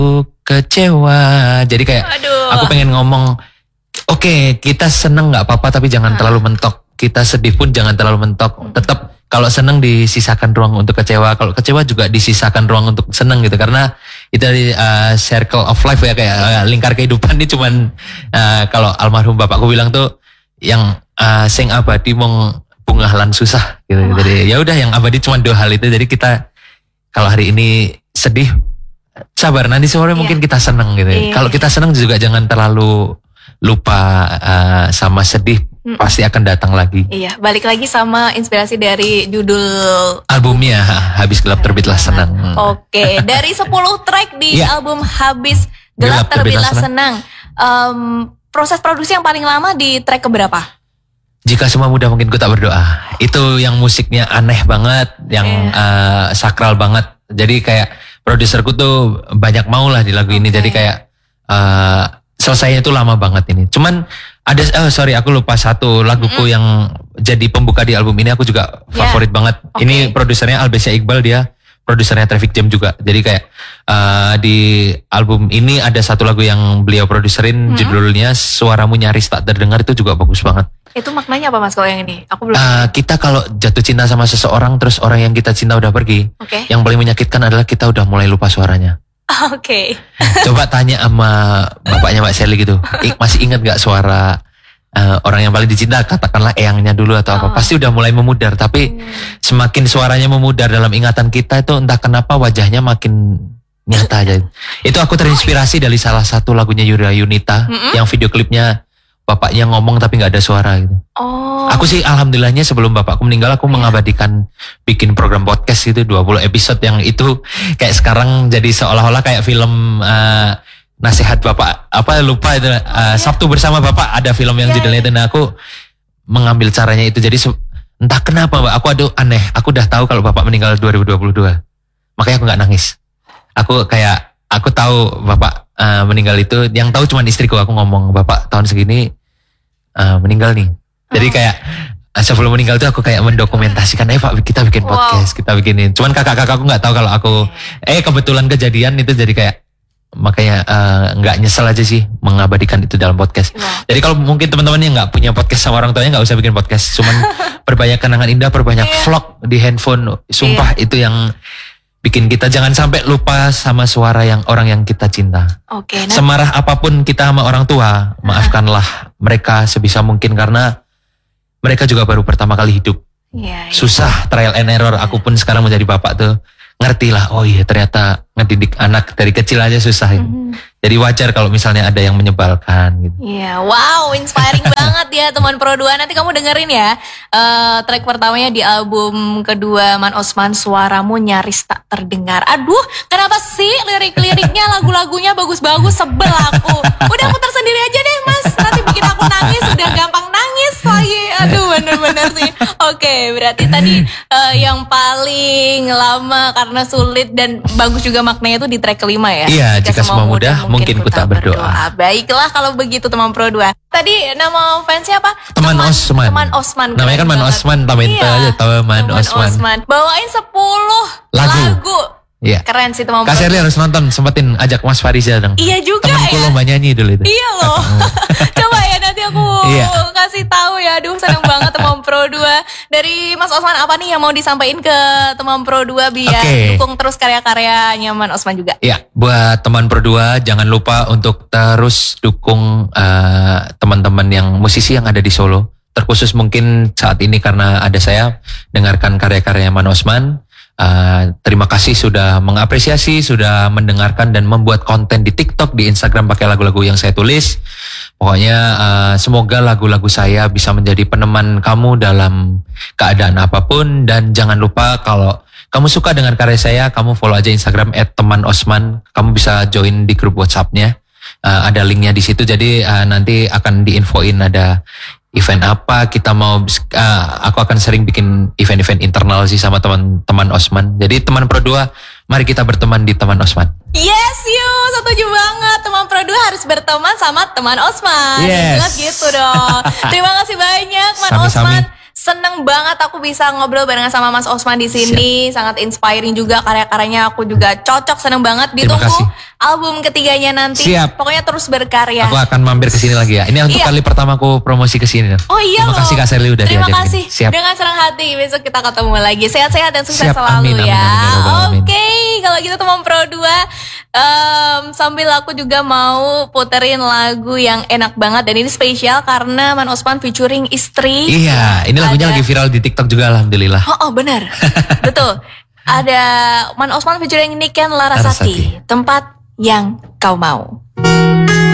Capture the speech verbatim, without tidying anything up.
kecewa. Jadi kayak Aduh. aku pengen ngomong, oke okay, kita seneng gak apa-apa tapi jangan hmm. terlalu mentok. Kita sedih pun jangan terlalu mentok. Hmm. Tetap kalau seneng disisakan ruang untuk kecewa. Kalau kecewa juga disisakan ruang untuk seneng gitu. Karena itu dari uh, circle of life ya, kayak uh, lingkar kehidupan ini cuman uh, kalau almarhum bapakku bilang tuh yang uh, sing abadi mong bunga lan susah gitu. Wah. Jadi ya udah yang abadi cuma dua hal itu. Jadi kita kalau hari ini sedih, sabar, nanti sore yeah. mungkin kita seneng gitu. Yeah. Kalau kita seneng juga jangan terlalu lupa uh, sama sedih, mm. pasti akan datang lagi. Iya, balik lagi sama inspirasi dari judul albumnya Habis Gelap Terbitlah Senang. Oke, dari sepuluh track di yeah. album Habis Gelap, Gelap Terbitlah Senang. Um, proses produksi yang paling lama di track keberapa? Jika Semua Mudah Mungkin Ku Tak Berdoa. Itu yang musiknya aneh banget, yang yeah. uh, sakral banget. Jadi kayak produserku tuh banyak mau lah di lagu okay. ini. Jadi kayak uh, selesainya itu lama banget ini. Cuman ada, oh sorry aku lupa satu laguku mm-hmm. yang jadi pembuka di album ini aku juga favorit yeah. banget. Okay. Ini produsernya Albesia Iqbal, dia produsernya Traffic Jam juga. Jadi kayak uh, di album ini ada satu lagu yang beliau produserin, mm-hmm. judulnya Suaramu Nyaris Tak Terdengar, itu juga bagus banget. Itu maknanya apa mas kalau yang ini? Aku belum. Uh, kita kalau jatuh cinta sama seseorang terus orang yang kita cinta udah pergi, okay. yang paling menyakitkan adalah kita udah mulai lupa suaranya. Oke. Okay. Coba tanya sama bapaknya Mbak Sally gitu, I, masih ingat gak suara uh, orang yang paling dicinta, katakanlah eyangnya dulu atau apa, oh. pasti udah mulai memudar. Tapi hmm. semakin suaranya memudar dalam ingatan kita itu entah kenapa wajahnya makin nyata aja. Itu aku terinspirasi dari salah satu lagunya Yuria Yunita, mm-hmm. yang video klipnya bapaknya ngomong tapi gak ada suara gitu. Oh. Aku sih alhamdulillahnya sebelum bapakku meninggal aku yeah. mengabadikan bikin program podcast gitu dua puluh episode yang itu kayak sekarang jadi seolah-olah kayak film uh, nasihat bapak apa lupa itu uh, oh, yeah. Sabtu Bersama Bapak, ada film yang yeah. judulnya itu. Nah aku mengambil caranya itu, jadi entah kenapa Mbak aku aduh aneh, aku udah tahu kalau bapak meninggal dua ribu dua puluh dua, makanya aku gak nangis. Aku kayak aku tahu bapak uh, meninggal itu, yang tahu cuma istriku. Aku ngomong bapak tahun segini uh, meninggal nih. Jadi kayak uh, sebelum meninggal tuh aku kayak mendokumentasikan, eh Pak kita bikin podcast, wow. kita bikinin. Cuman kakak-kakakku nggak tahu kalau aku, eh kebetulan kejadian itu, jadi kayak makanya nggak uh, nyesel aja sih mengabadikan itu dalam podcast. Wow. Jadi kalau mungkin teman-teman yang nggak punya podcast sama orang tuanya nggak usah bikin podcast, cuman perbanyak kenangan indah, perbanyak yeah. vlog di handphone. Sumpah yeah. itu yang bikin kita jangan sampai lupa sama suara yang orang yang kita cinta. Oke. Okay, nah. Semarah apapun kita sama orang tua, maafkanlah mereka sebisa mungkin karena mereka juga baru pertama kali hidup. Yeah, yeah. Susah, trial and error. Aku pun sekarang menjadi bapak tuh ngerti lah. Oh iya ternyata ngedidik anak dari kecil aja susah. Mm-hmm. Jadi wajar kalau misalnya ada yang menyebalkan gitu. Iya, yeah, wow, inspiring banget ya teman Pro dua. Nanti kamu dengerin ya uh, track pertamanya di album kedua Man Osman, Suaramu Nyaris Tak Terdengar. Aduh, kenapa sih lirik-liriknya, lagu-lagunya bagus-bagus, sebel aku. Udah putar sendiri aja deh mas, nanti bikin aku nangis, udah gampang nangis lagi. Aduh bener-bener sih. Oke, okay, berarti tadi uh, yang paling lama karena sulit dan bagus juga maknanya itu di track kelima ya. Iya, jika, jika semua mudah mungkin ku tak berdoa. berdoa. Baiklah kalau begitu teman Pro dua. Tadi nama fansnya apa? Teman, teman Osman. Teman Osman. Namanya kan Man Osman, Tamenta iya. aja teman Osman. Osman. Bawain sepuluh lagu. lagu. Iya. Keren sih teman Pro. Kak Sherly harus nonton, sempetin ajak Mas Fariza dong. Iya juga Temanku ya. lomba nyanyi dulu itu. Iya loh. Coba ya nanti aku iya. kasih tahu ya. Aduh senang banget teman Pro dua. Dari Mas Osman apa nih yang mau disampaikan ke teman Pro dua biar okay. dukung terus karya-karyanya Man Osman juga. Iya, buat teman Pro dua jangan lupa untuk terus dukung uh, teman-teman yang musisi yang ada di Solo. Terkhusus mungkin saat ini karena ada saya, dengarkan karya-karya Man Osman. Uh, terima kasih sudah mengapresiasi, sudah mendengarkan dan membuat konten di TikTok, di Instagram pakai lagu-lagu yang saya tulis. Pokoknya uh, semoga lagu-lagu saya bisa menjadi peneman kamu dalam keadaan apapun. Dan jangan lupa kalau kamu suka dengan karya saya, kamu follow aja Instagram et teman osman. Kamu bisa join di grup WhatsApp-nya. Uh, ada linknya di situ. Jadi uh, nanti akan diinfoin ada event apa kita mau. Uh, aku akan sering bikin event-event internal sih sama teman-teman Osman. Jadi teman Pro dua, mari kita berteman di teman Osman. Yes, you setuju banget. Teman Pro dua harus berteman sama teman Osman. Yes. Jelas gitu dong. Terima kasih banyak Man Sami-sami. Osman. seneng banget aku bisa ngobrol barengan sama Mas Osman di sini. Siap. Sangat inspiring juga karya-karyanya. Aku juga cocok, seneng banget. Ditunggu album ketiganya nanti. Siap. Pokoknya terus berkarya. Aku akan mampir ke sini lagi ya. Ini untuk iya. kali pertama aku promosi ke sini. Oh iya Terima loh. kasih Kak Sherly udah Terima diajakin. kasih. Siap. Dengan senang hati besok kita ketemu lagi. Sehat-sehat dan sukses Siap. selalu Amin, amin, ya. amin, amin, Oke, kalau gitu teman Pro dua um, sambil aku juga mau puterin lagu yang enak banget dan ini spesial karena Man Osman featuring istri. Iya, ini lagunya Ada... lagi viral di TikTok juga alhamdulillah. Oh, oh benar. Betul. Ada Man Osman featuring Niken Larasati, Larasati. Tempat yang kau mau.